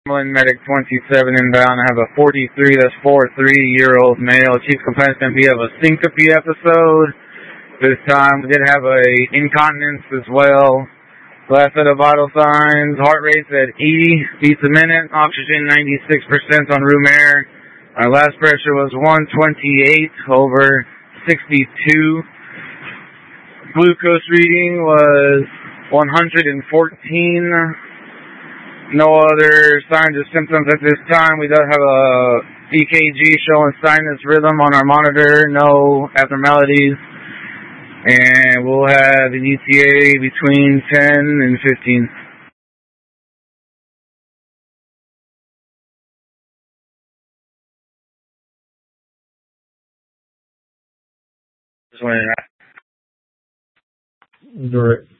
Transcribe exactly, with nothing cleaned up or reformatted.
Medic twenty-seven inbound. I have a forty-three, that's four three-year-old male. Chief complaints going to be of a syncope episode. This time we did have a incontinence as well. Last set of vital signs, heart rate's at eighty beats a minute, oxygen ninety-six percent on room air. Our last pressure was one twenty-eight over sixty-two. Glucose reading was one hundred fourteen. No other signs or symptoms at this time. We don't have a E K G showing sinus rhythm on our monitor. No abnormalities. And we'll have an E T A between ten and fifteen. Just wanted to Direct.